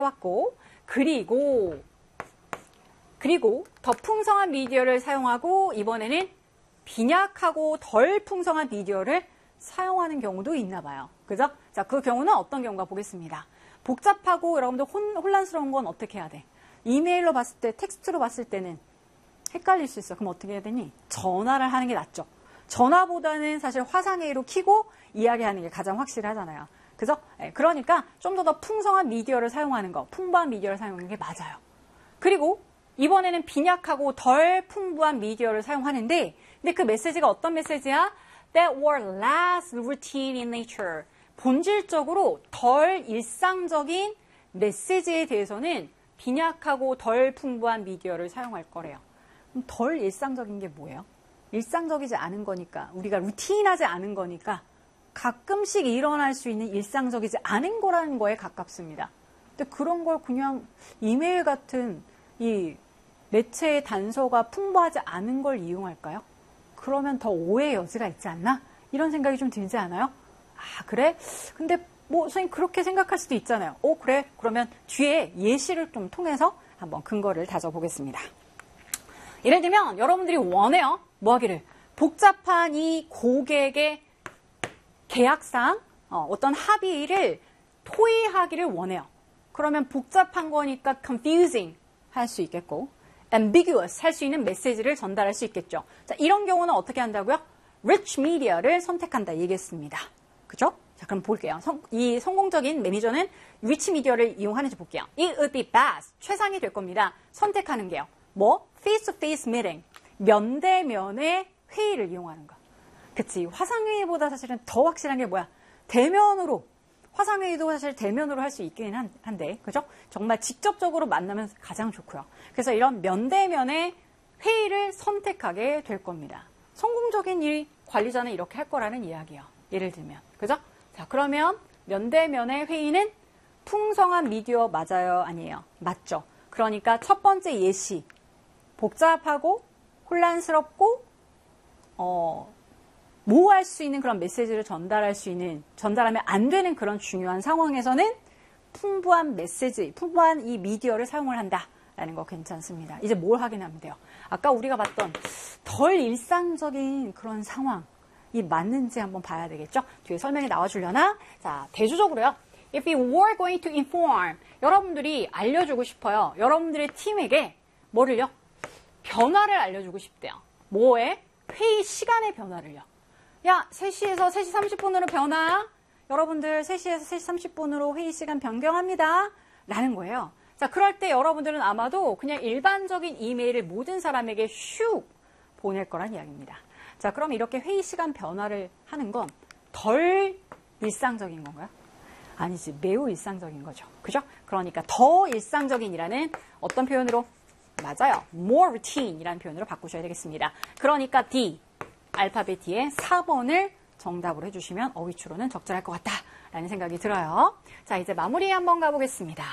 왔고, 그리고 더 풍성한 미디어를 사용하고 이번에는 빈약하고 덜 풍성한 미디어를 사용하는 경우도 있나 봐요. 그죠? 자, 그 경우는 어떤 경우가 보겠습니다. 복잡하고 여러분들 혼란스러운 건 어떻게 해야 돼? 이메일로 봤을 때, 텍스트로 봤을 때는 헷갈릴 수 있어. 그럼 어떻게 해야 되니? 전화를 하는 게 낫죠. 전화보다는 사실 화상회의로 켜고 이야기하는 게 가장 확실하잖아요. 그죠? 그러니까 좀 더 풍성한 미디어를 사용하는 거, 풍부한 미디어를 사용하는 게 맞아요. 그리고 이번에는 빈약하고 덜 풍부한 미디어를 사용하는데, 근데 그 메시지가 어떤 메시지야? That were less routine in nature. 본질적으로 덜 일상적인 메시지에 대해서는 빈약하고 덜 풍부한 미디어를 사용할 거래요. 그럼 덜 일상적인 게 뭐예요? 일상적이지 않은 거니까, 우리가 루틴하지 않은 거니까 가끔씩 일어날 수 있는 일상적이지 않은 거라는 거에 가깝습니다. 근데 그런 걸 그냥 이메일 같은 이 매체의 단서가 풍부하지 않은 걸 이용할까요? 그러면 더 오해의 여지가 있지 않나? 이런 생각이 좀 들지 않아요? 아, 그래? 근데 뭐 선생님 그렇게 생각할 수도 있잖아요. 그래? 그러면 뒤에 예시를 좀 통해서 한번 근거를 다져보겠습니다. 예를 들면 여러분들이 원해요. 뭐 하기를? 복잡한 이 고객의 계약상 어떤 합의를 토의하기를 원해요. 그러면 복잡한 거니까 confusing 할 수 있겠고 ambiguous 할 수 있는 메시지를 전달할 수 있겠죠. 자, 이런 경우는 어떻게 한다고요? rich media를 선택한다 얘기했습니다. 그죠? 자, 그럼 볼게요. 이 성공적인 매니저는 rich media를 이용하는지 볼게요. It would be best. 최상이 될 겁니다. 선택하는 게요. 뭐? face-to-face meeting. 면대면의 회의를 이용하는 거. 그치. 화상회의보다 사실은 더 확실한 게 뭐야? 대면으로. 화상회의도 사실 대면으로 할 수 있기는 한데, 그죠? 정말 직접적으로 만나면 가장 좋고요. 그래서 이런 면대면의 회의를 선택하게 될 겁니다. 성공적인 일 관리자는 이렇게 할 거라는 이야기예요. 예를 들면. 그죠? 자, 그러면 면대면의 회의는 풍성한 미디어 맞아요? 아니에요? 맞죠? 그러니까 첫 번째 예시. 복잡하고 혼란스럽고 모호할 수 있는 그런 메시지를 전달하면 안 되는 그런 중요한 상황에서는 풍부한 메시지, 풍부한 이 미디어를 사용을 한다라는 거 괜찮습니다. 이제 뭘 확인하면 돼요? 아까 우리가 봤던 덜 일상적인 그런 상황이 맞는지 한번 봐야 되겠죠? 뒤에 설명이 나와주려나? 자, 대조적으로요. If you were going to inform, 여러분들이 알려주고 싶어요. 여러분들의 팀에게 뭐를요? 변화를 알려주고 싶대요. 뭐에? 회의 시간의 변화를요. 야, 3시에서 3시 30분으로 변화. 여러분들 3시에서 3시 30분으로 회의 시간 변경합니다. 라는 거예요. 자, 그럴 때 여러분들은 아마도 그냥 일반적인 이메일을 모든 사람에게 슉 보낼 거란 이야기입니다. 자, 그럼 이렇게 회의 시간 변화를 하는 건 덜 일상적인 건가요? 아니지, 매우 일상적인 거죠. 그죠? 그러니까 더 일상적인이라는 어떤 표현으로? 맞아요. more routine 이라는 표현으로 바꾸셔야 되겠습니다. 그러니까 D, 알파벳 D에 4번을 정답으로 해주시면 어휘추로는 적절할 것 같다라는 생각이 들어요. 자, 이제 마무리 한번 가보겠습니다.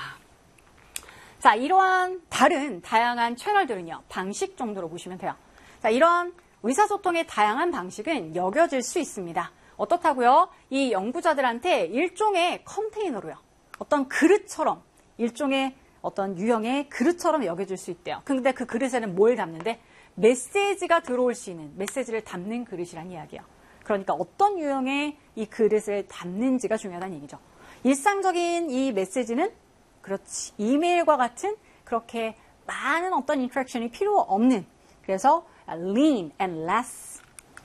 자, 이러한 다양한 채널들은요, 방식 정도로 보시면 돼요. 자, 이런 의사소통의 다양한 방식은 여겨질 수 있습니다. 어떻다고요? 이 연구자들한테 일종의 컨테이너로요. 어떤 그릇처럼, 일종의 어떤 유형의 그릇처럼 여겨질 수 있대요. 근데 그 그릇에는 뭘 담는데? 메시지가 들어올 수 있는, 메시지를 담는 그릇이란 이야기예요. 그러니까 어떤 유형의 이 그릇을 담는지가 중요하다는 얘기죠. 일상적인 이 메시지는 그렇지, 이메일과 같은 그렇게 많은 어떤 인터랙션이 필요 없는, 그래서 lean and less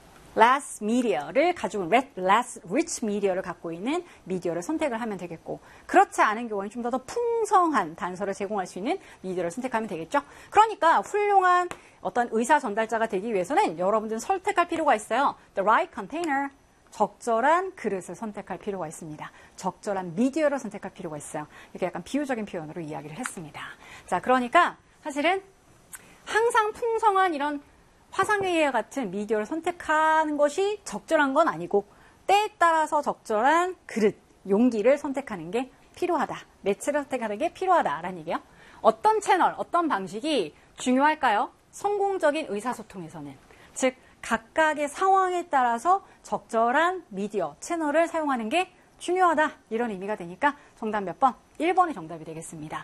media를 가지고 less rich media를 갖고 있는 미디어를 선택을 하면 되겠고, 그렇지 않은 경우는 좀 더 풍성한 단서를 제공할 수 있는 미디어를 선택하면 되겠죠. 그러니까 훌륭한 어떤 의사 전달자가 되기 위해서는 여러분들은 선택할 필요가 있어요. The right container, 적절한 그릇을 선택할 필요가 있습니다. 적절한 미디어를 선택할 필요가 있어요. 이렇게 약간 비유적인 표현으로 이야기를 했습니다. 자, 그러니까 사실은 항상 풍성한 이런 화상회의와 같은 미디어를 선택하는 것이 적절한 건 아니고, 때에 따라서 적절한 그릇, 용기를 선택하는 게 필요하다. 매체를 선택하는 게 필요하다라는 얘기예요. 어떤 채널, 어떤 방식이 중요할까요? 성공적인 의사소통에서는. 즉, 각각의 상황에 따라서 적절한 미디어, 채널을 사용하는 게 중요하다. 이런 의미가 되니까 정답 몇 번? 1번이 정답이 되겠습니다.